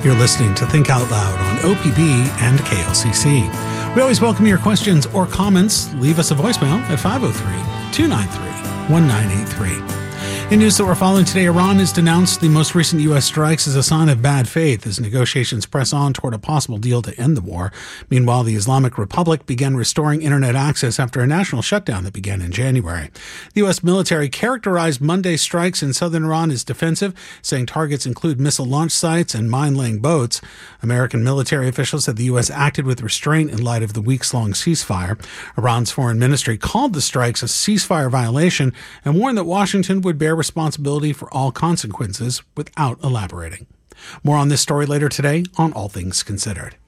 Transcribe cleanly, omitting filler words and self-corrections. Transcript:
You're listening to Think Out Loud on OPB and KLCC. We always welcome your questions or comments. Leave us a voicemail at 503-293-1983. In news that we're following today, Iran has denounced the most recent U.S. strikes as a sign of bad faith as negotiations press on toward a possible deal to end the war. Meanwhile, the Islamic Republic began restoring internet access after a national shutdown that began in January. The U.S. military characterized Monday's strikes in southern Iran as defensive, saying targets include missile launch sites and mine-laying boats. American military officials said the U.S. acted with restraint in light of the weeks-long ceasefire. Iran's foreign ministry called the strikes a ceasefire violation and warned that Washington would bear responsibility for all consequences without elaborating. More on this story later today on All Things Considered.